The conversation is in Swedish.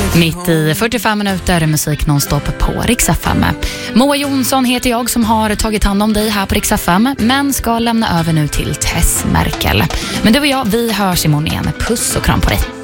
Mitt i 45 minuter musik nonstop på Rix FM. Moa Jonsson heter jag som har tagit hand om dig här på Rix FM, men ska lämna över nu till Tess Merkel. Men du och jag, vi hörs imorgon igen. Puss och kram på dig.